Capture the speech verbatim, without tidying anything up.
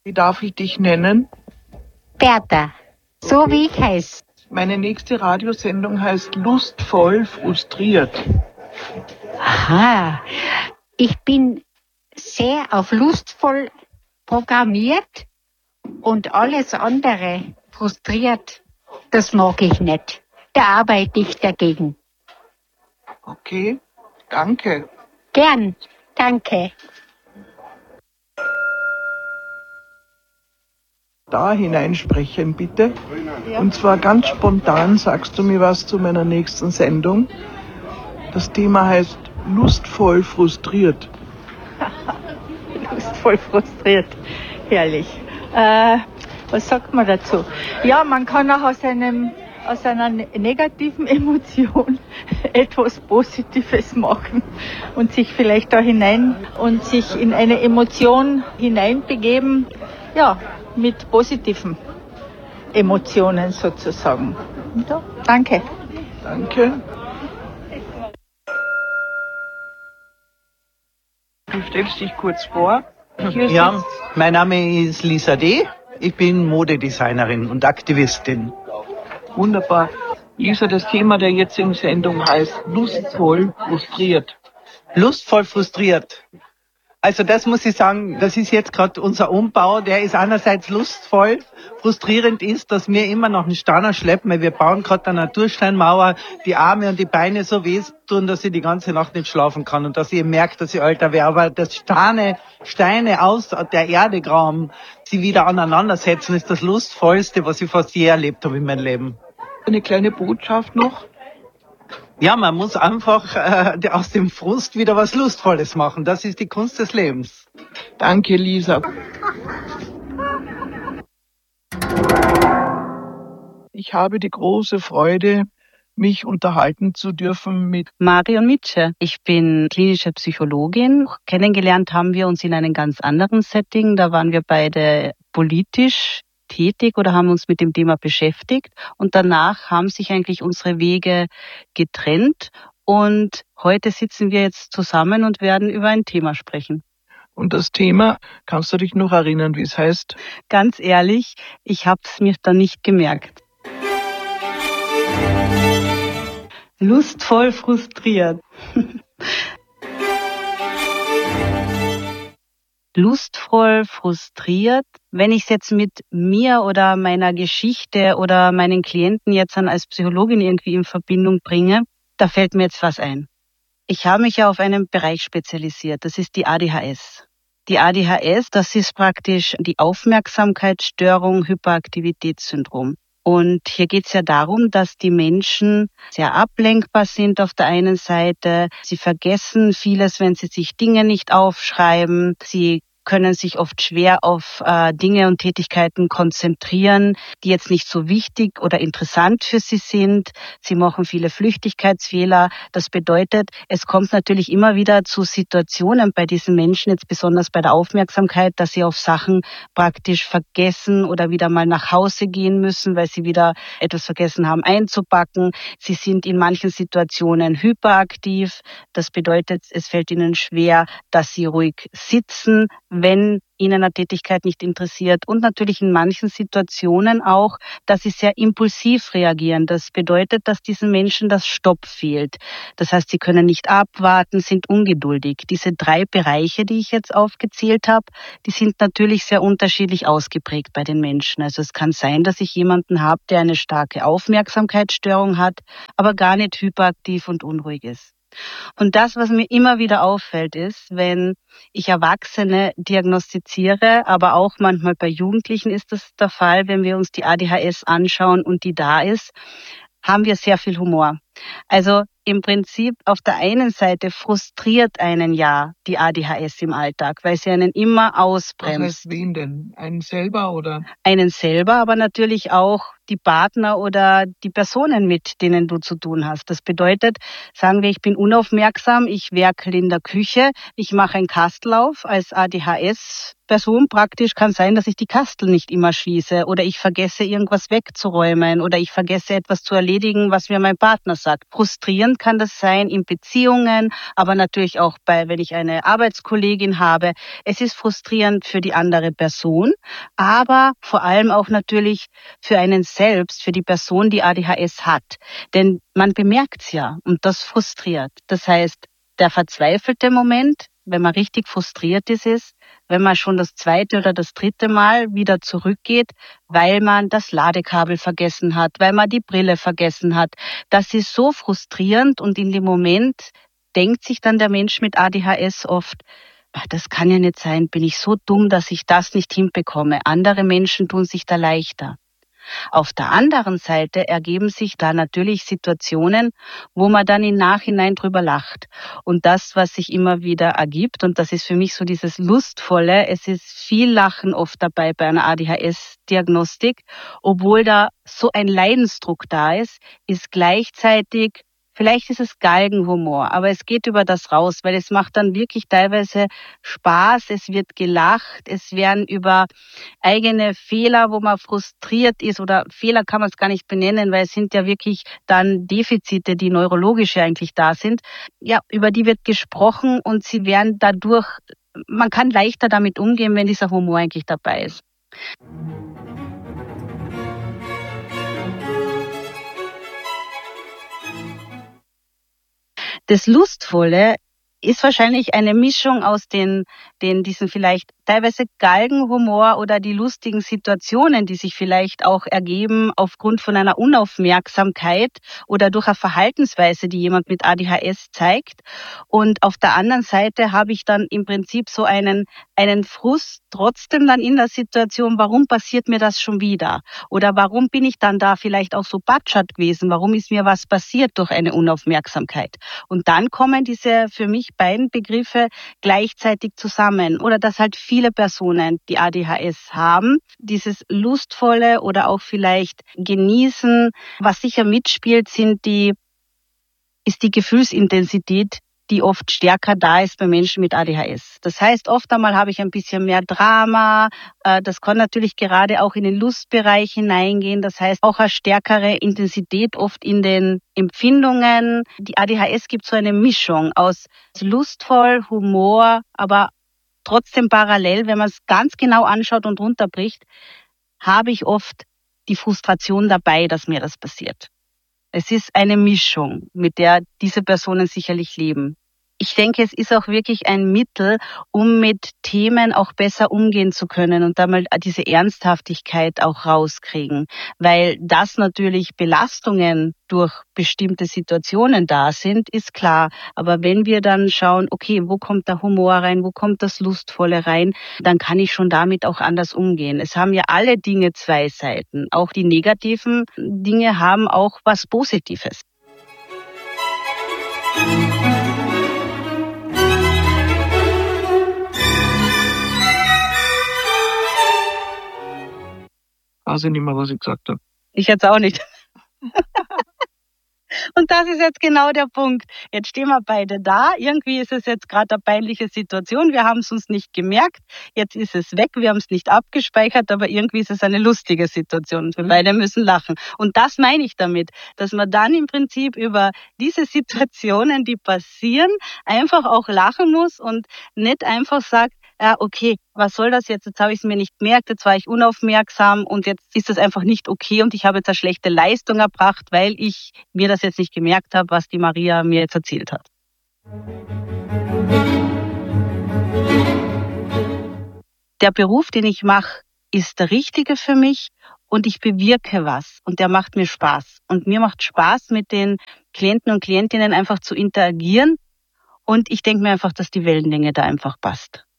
Wie darf ich dich nennen? Bertha, so wie ich heiße. Meine nächste Radiosendung heißt Lustvoll frustriert. Aha, ich bin sehr auf lustvoll programmiert und alles andere frustriert. Das mag ich nicht. Da arbeite ich dagegen. Okay, danke. Gern, danke. Da hineinsprechen, bitte. Und zwar ganz spontan sagst du mir was zu meiner nächsten Sendung. Das Thema heißt Lustvoll frustriert. Lustvoll frustriert. Herrlich. Äh, was sagt man dazu? Ja, man kann auch aus, einem, aus einer negativen Emotion etwas Positives machen und sich vielleicht da hinein und sich in eine Emotion hineinbegeben, ja, mit positiven Emotionen sozusagen. Ja, danke. Danke. Du stellst dich kurz vor. Hier Ja, sitzt mein Name ist Lisa D. Ich bin Modedesignerin und Aktivistin. wunderbar. Lisa, das Thema der jetzigen Sendung heißt Lustvoll frustriert. Lustvoll frustriert. Also das muss ich sagen, das ist jetzt gerade unser Umbau, der ist einerseits lustvoll, frustrierend ist, dass wir immer noch einen Steiner schleppen, weil wir bauen gerade eine Natursteinmauer, die Arme und die Beine so weh tun, dass ich die ganze Nacht nicht schlafen kann und dass ich merke, dass ich älter werde. Aber das Steine, Steine aus der Erde graben, sie wieder aneinandersetzen, ist das Lustvollste, was ich fast je erlebt habe in meinem Leben. Eine kleine Botschaft noch. Ja, man muss einfach äh, aus dem Frust wieder was Lustvolles machen. Das ist die Kunst des Lebens. Danke, Lisa. Ich habe die große Freude, mich unterhalten zu dürfen mit Marion Mitsche. Ich bin klinische Psychologin. Kennengelernt haben wir uns in einem ganz anderen Setting. Da waren wir beide politisch tätig oder haben uns mit dem Thema beschäftigt. Und danach haben sich eigentlich unsere Wege getrennt. Und heute sitzen wir jetzt zusammen und werden über ein Thema sprechen. Und das Thema, kannst du dich noch erinnern, wie es heißt? Ganz ehrlich, ich habe es mir da nicht gemerkt. Lustvoll frustriert. Lustvoll frustriert, wenn ich es jetzt mit mir oder meiner Geschichte oder meinen Klienten jetzt dann als Psychologin irgendwie in Verbindung bringe, da fällt mir jetzt was ein. Ich habe mich ja auf einen Bereich spezialisiert, das ist die A D H S. Die A D H S, das ist praktisch die Aufmerksamkeitsstörung, Hyperaktivitätssyndrom. Und hier geht es ja darum, dass die Menschen sehr ablenkbar sind auf der einen Seite. Sie vergessen vieles, wenn sie sich Dinge nicht aufschreiben. Sie können sich oft schwer auf äh, Dinge und Tätigkeiten konzentrieren, die jetzt nicht so wichtig oder interessant für sie sind. Sie machen viele Flüchtigkeitsfehler. Das bedeutet, es kommt natürlich immer wieder zu Situationen bei diesen Menschen, jetzt besonders bei der Aufmerksamkeit, dass sie auf Sachen praktisch vergessen oder wieder mal nach Hause gehen müssen, weil sie wieder etwas vergessen haben einzupacken. Sie sind in manchen Situationen hyperaktiv. Das bedeutet, es fällt ihnen schwer, dass sie ruhig sitzen, wenn ihnen eine Tätigkeit nicht interessiert. Und natürlich in manchen Situationen auch, dass sie sehr impulsiv reagieren. Das bedeutet, dass diesen Menschen das Stopp fehlt. Das heißt, sie können nicht abwarten, sind ungeduldig. Diese drei Bereiche, die ich jetzt aufgezählt habe, die sind natürlich sehr unterschiedlich ausgeprägt bei den Menschen. Also es kann sein, dass ich jemanden habe, der eine starke Aufmerksamkeitsstörung hat, aber gar nicht hyperaktiv und unruhig ist. Und das, was mir immer wieder auffällt, ist, wenn ich Erwachsene diagnostiziere, aber auch manchmal bei Jugendlichen ist das der Fall, wenn wir uns die A D H S anschauen und die da ist, haben wir sehr viel Humor. Also im Prinzip auf der einen Seite frustriert einen ja die A D H S im Alltag, weil sie einen immer ausbremst. Was heißt wen denn? Einen selber oder? Einen selber, aber natürlich auch die Partner oder die Personen, mit denen du zu tun hast. Das bedeutet, sagen wir, ich bin unaufmerksam, ich werkel in der Küche, ich mache einen Kastelauf als A D H S-Person praktisch, kann sein, dass ich die Kastel nicht immer schließe oder ich vergesse, irgendwas wegzuräumen oder ich vergesse, etwas zu erledigen, was mir mein Partner sagt. Frustrierend kann das sein in Beziehungen, aber natürlich auch bei, wenn ich eine Arbeitskollegin habe. Es ist frustrierend für die andere Person, aber vor allem auch natürlich für einen selbst, für die Person, die A D H S hat. Denn man bemerkt's ja und das frustriert. Das heißt, der verzweifelte Moment, wenn man richtig frustriert ist, ist, wenn man schon das zweite oder das dritte Mal wieder zurückgeht, weil man das Ladekabel vergessen hat, weil man die Brille vergessen hat. Das ist so frustrierend und in dem Moment denkt sich dann der Mensch mit A D H S oft, ach, das kann ja nicht sein, bin ich so dumm, dass ich das nicht hinbekomme. Andere Menschen tun sich da leichter. Auf der anderen Seite ergeben sich da natürlich Situationen, wo man dann im Nachhinein drüber lacht. Und das, was sich immer wieder ergibt, und das ist für mich so dieses Lustvolle, es ist viel Lachen oft dabei bei einer A D H S-Diagnostik, obwohl da so ein Leidensdruck da ist, ist gleichzeitig, vielleicht ist es Galgenhumor, aber es geht über das raus, weil es macht dann wirklich teilweise Spaß, es wird gelacht, es werden über eigene Fehler, wo man frustriert ist, oder Fehler kann man es gar nicht benennen, weil es sind ja wirklich dann Defizite, die neurologisch ja eigentlich da sind. Ja, über die wird gesprochen und sie werden dadurch, man kann leichter damit umgehen, wenn dieser Humor eigentlich dabei ist. Das Lustvolle ist wahrscheinlich eine Mischung aus den, den diesen vielleicht teilweise Galgenhumor oder die lustigen Situationen, die sich vielleicht auch ergeben aufgrund von einer Unaufmerksamkeit oder durch eine Verhaltensweise, die jemand mit A D H S zeigt. Und auf der anderen Seite habe ich dann im Prinzip so einen, einen Frust trotzdem dann in der Situation, warum passiert mir das schon wieder? Oder warum bin ich dann da vielleicht auch so batschert gewesen? Warum ist mir was passiert durch eine Unaufmerksamkeit? Und dann kommen diese für mich beiden Begriffe gleichzeitig zusammen. Oder dass halt viele Personen, die A D H S haben, dieses Lustvolle oder auch vielleicht genießen. Was sicher mitspielt, sind die, ist die Gefühlsintensität, die oft stärker da ist bei Menschen mit A D H S. Das heißt, oft einmal habe ich ein bisschen mehr Drama. Das kann natürlich gerade auch in den Lustbereich hineingehen. Das heißt, auch eine stärkere Intensität oft in den Empfindungen. Die A D H S gibt so eine Mischung aus lustvoll, Humor, aber trotzdem parallel, wenn man es ganz genau anschaut und runterbricht, habe ich oft die Frustration dabei, dass mir das passiert. Es ist eine Mischung, mit der diese Personen sicherlich leben. Ich denke, es ist auch wirklich ein Mittel, um mit Themen auch besser umgehen zu können und da mal diese Ernsthaftigkeit auch rauskriegen. Weil das natürlich Belastungen durch bestimmte Situationen da sind, ist klar. Aber wenn wir dann schauen, okay, wo kommt der Humor rein, wo kommt das Lustvolle rein, dann kann ich schon damit auch anders umgehen. Es haben ja alle Dinge zwei Seiten. Auch die negativen Dinge haben auch was Positives. Weiß ich nicht mehr, was ich gesagt habe. Ich jetzt auch nicht. Und das ist jetzt genau der Punkt. Jetzt stehen wir beide da. Irgendwie ist es jetzt gerade eine peinliche Situation. Wir haben es uns nicht gemerkt. Jetzt ist es weg. Wir haben es nicht abgespeichert, aber irgendwie ist es eine lustige Situation. Wir beide müssen lachen. Und das meine ich damit, dass man dann im Prinzip über diese Situationen, die passieren, einfach auch lachen muss und nicht einfach sagt, ja, okay, was soll das jetzt? Jetzt habe ich es mir nicht gemerkt, jetzt war ich unaufmerksam und jetzt ist das einfach nicht okay und ich habe jetzt eine schlechte Leistung erbracht, weil ich mir das jetzt nicht gemerkt habe, was die Maria mir jetzt erzählt hat. Der Beruf, den ich mache, ist der richtige für mich und ich bewirke was und der macht mir Spaß. Und mir macht Spaß, mit den Klienten und Klientinnen einfach zu interagieren und ich denke mir einfach, dass die Wellenlänge da einfach passt.